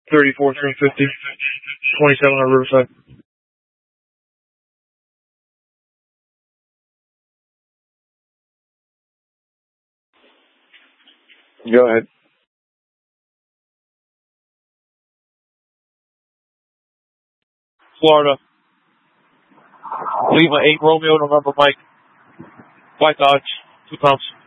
34, 350, 27 on Riverside. Go ahead. Florida. Lima 8 Romeo November Mike. White Dodge. 2 pumps.